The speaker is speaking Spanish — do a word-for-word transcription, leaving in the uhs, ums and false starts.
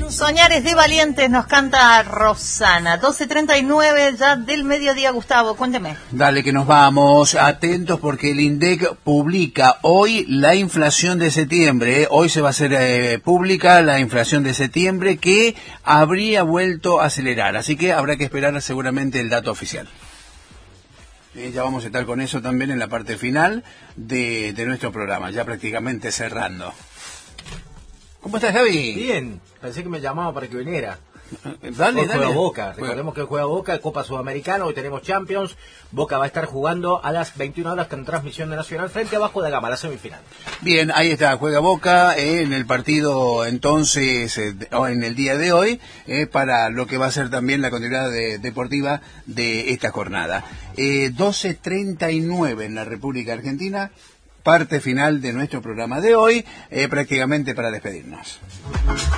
Soñar es de valientes, nos canta Rosana. doce treinta y nueve ya del mediodía, Gustavo, cuénteme. Dale, que nos vamos. Atentos porque el INDEC publica hoy la inflación de septiembre. ¿eh? Hoy se va a hacer eh, pública la inflación de septiembre que habría vuelto a acelerar. Así que habrá que esperar seguramente el dato oficial. Eh, ya vamos a estar con eso también en la parte final de, de nuestro programa, ya prácticamente cerrando. ¿Cómo estás, Javi? Bien, pensé que me llamaba para que viniera. Dale, Hoy dale. juega Boca, recordemos que juega Boca, Copa Sudamericana, hoy tenemos Champions. Boca va a estar jugando a las veintiuna horas con transmisión de Nacional frente a Vasco da Gama, la semifinal. Bien, ahí está, juega Boca eh, en el partido entonces, eh, en el día de hoy, eh, para lo que va a ser también la continuidad de, deportiva de esta jornada. Eh, doce treinta y nueve en la República Argentina, parte final de nuestro programa de hoy, eh, prácticamente para despedirnos.